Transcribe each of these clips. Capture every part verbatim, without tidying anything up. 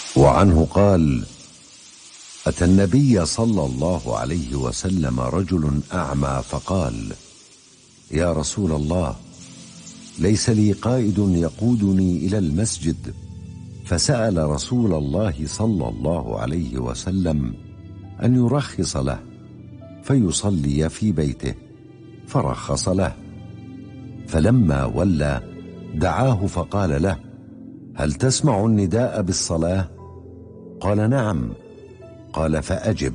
وعنه قال: أتى النبي صلى الله عليه وسلم رجل أعمى فقال: يا رسول الله، ليس لي قائد يقودني إلى المسجد، فسأل رسول الله صلى الله عليه وسلم أن يرخص له فيصلي في بيته، فرخص له. فلما ولى دعاه فقال له: هل تسمع النداء بالصلاة؟ قال: نعم. قال: فأجب.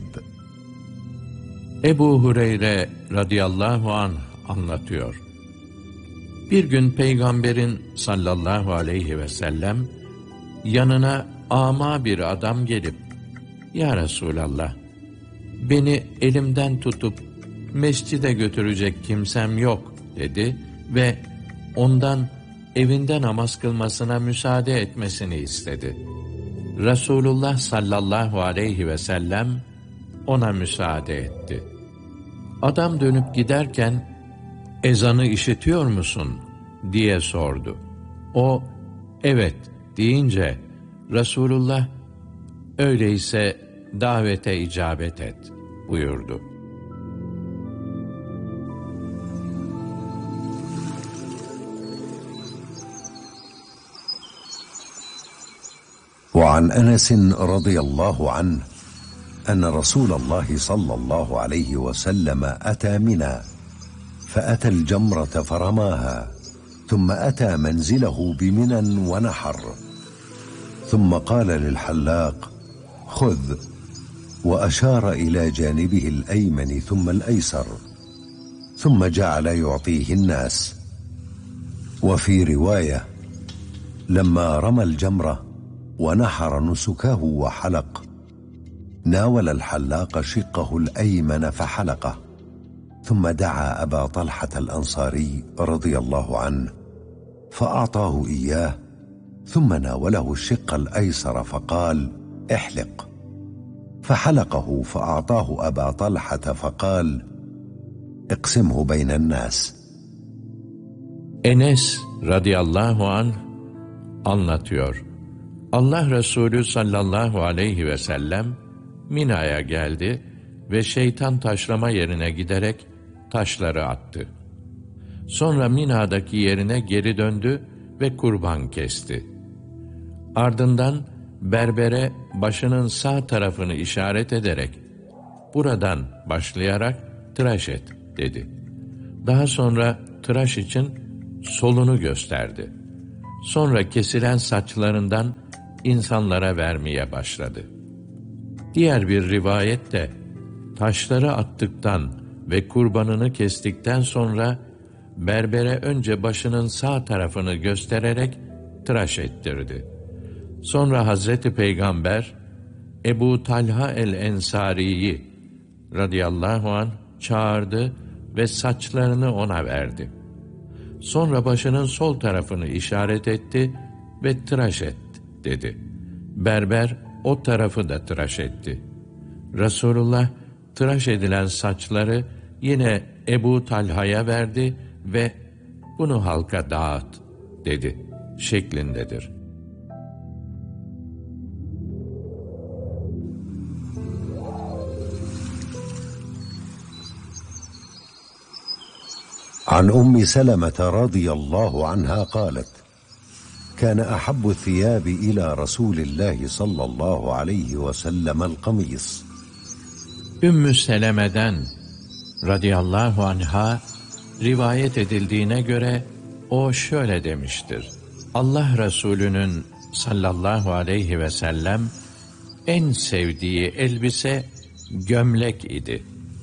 Ebu Hureyre radıyallahu anh anlatıyor. Bir gün Peygamberin sallallahu aleyhi ve sellem yanına ama bir adam gelip, Ya Resulallah, beni elimden tutup mescide götürecek kimsem yok dedi ve ondan evinde namaz kılmasına müsaade etmesini istedi. Resulullah sallallahu aleyhi ve sellem ona müsaade etti. Adam dönüp giderken, ezanı işitiyor musun diye sordu. O, evet deyince, Resulullah, öyleyse davete icabet et buyurdu. وعن أنس رضي الله عنه أن رسول الله صلى الله عليه وسلم أتى منى فأتى الجمرة فرماها، ثم أتى منزله بمنى ونحر، ثم قال للحلاق: خذ، وأشار إلى جانبه الأيمن ثم الأيسر، ثم جعل يعطيه الناس. وفي رواية: لما رمى الجمرة ونحر نسكه وحلق، ناول الحلاق شقه الأيمن فحلقه، ثم دعا أبا طلحة الأنصاري رضي الله عنه فأعطاه إياه، ثم ناوله الشق الأيسر فقال: احلق، فحلقه فأعطاه أبا طلحة فقال: اقسمه بين الناس. Enes radıyallahu anh anlatıyor. Allah Resulü sallallahu aleyhi ve sellem Mina'ya geldi ve şeytan taşlama yerine giderek taşları attı. Sonra Mina'daki yerine geri döndü ve kurban kesti. Ardından berbere başının sağ tarafını işaret ederek, buradan başlayarak tıraş et dedi. Daha sonra tıraş için solunu gösterdi. Sonra kesilen saçlarından insanlara vermeye başladı. Diğer bir rivayette, taşları attıktan ve kurbanını kestikten sonra berbere önce başının sağ tarafını göstererek tıraş ettirdi. Sonra Hazreti Peygamber Ebu Talha el-Ensari'yi radıyallahu anh çağırdı ve saçlarını ona verdi. Sonra başının sol tarafını işaret etti ve tıraş et dedi. Berber o tarafı da tıraş etti. Resulullah tıraş edilen saçları yine Ebu Talha'ya verdi ve bunu halka dağıt dedi şeklindedir. عن أم سلمة رضي الله عنها قالت: كان أحب الثياب إلى رسول الله صلى الله عليه وسلم القميص. Ümmü Seleme'den radıyallahu anha rivayet edildiğine göre o şöyle demiştir: Allah Resulü'nün sallallahu aleyhi ve sellem en sevdiği elbise gömlek idi.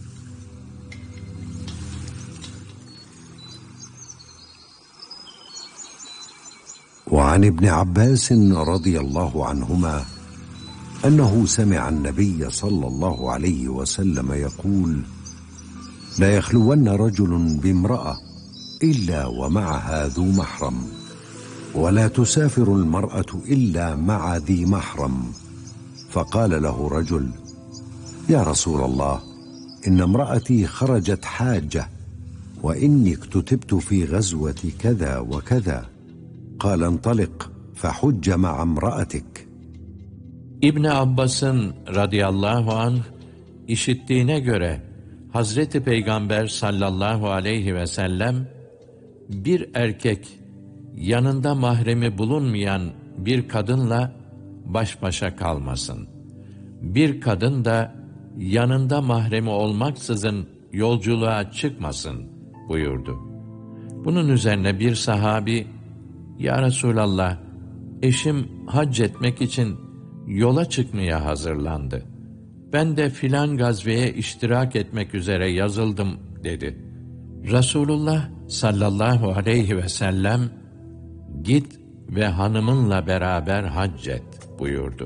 وعن ابن عباس رضي الله عنهما أنه سمع النبي صلى الله عليه وسلم يقول: لا يخلون رجل بامرأة إلا ومعها ذو محرم، ولا تسافر المرأة إلا مع ذي محرم. فقال له رجل: يا رسول الله، إن امرأتي خرجت حاجة، وإني اكتتبت في غزوة كذا وكذا. قال: انطلق فحج مع امرأتك. İbni Abbas'ın radıyallahu anh işittiğine göre Hazreti Peygamber sallallahu aleyhi ve sellem bir erkek yanında mahremi bulunmayan bir kadınla baş başa kalmasın. Bir kadın da yanında mahremi olmaksızın yolculuğa çıkmasın buyurdu. Bunun üzerine bir sahabi, "Ya Resulallah, eşim hac etmek için yola çıkmaya hazırlandı. Ben de filan gazveye iştirak etmek üzere yazıldım," dedi. Resulullah sallallahu aleyhi ve sellem, "Git ve hanımınla beraber hac et," buyurdu.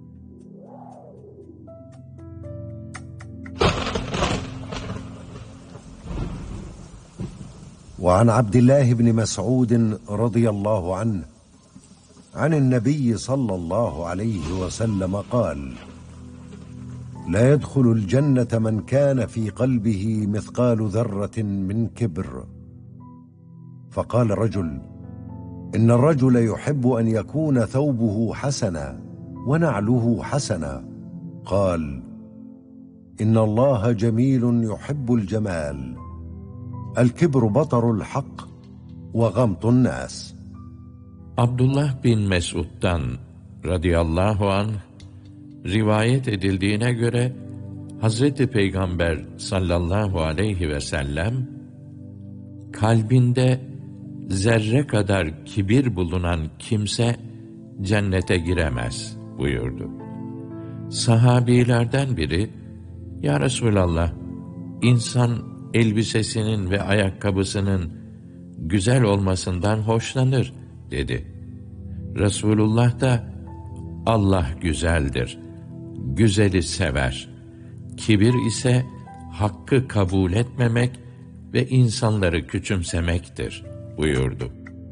وعن عبد الله بن مسعود رضي الله عنه عن النبي صلى الله عليه وسلم قال: لا يدخل الجنة من كان في قلبه مثقال ذرة من كبر. فقال رجل: إن الرجل يحب أن يكون ثوبه حسنا ونعله حسنا. قال: إن الله جميل يحب الجمال. الكبر بطر الحق وغمط الناس. Abdullah bin Mesud'dan radıyallahu anh rivayet edildiğine göre Hazreti Peygamber sallallahu aleyhi ve sellem, kalbinde zerre kadar kibir bulunan kimse cennete giremez buyurdu. Sahabilerden biri, "Ya Resulallah, insan elbisesinin ve ayakkabısının güzel olmasından hoşlanır," dedi. Resulullah da, "Allah güzeldir, güzeli sever. Kibir ise hakkı kabul etmemek ve insanları küçümsemektir," buyurdu.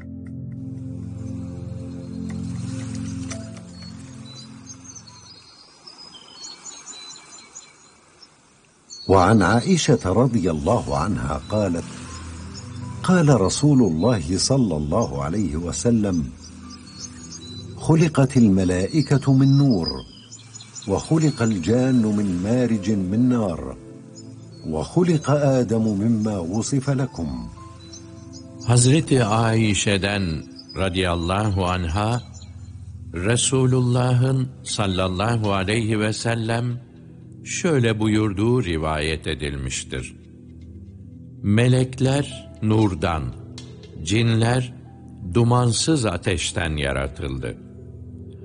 وعن عائشة رضي الله عنها قالت: قال رسول الله صلى الله عليه وسلم: خلقت الملائكة من نور، وخلق الجان من مارج من نار، وخلق آدم مما وصف لكم. Hazreti Aişe'den radıyallahu anha, Resulullah'ın sallallahu aleyhi ve sellem şöyle buyurduğu rivayet edilmiştir: Melekler nurdan, cinler dumansız ateşten yaratıldı.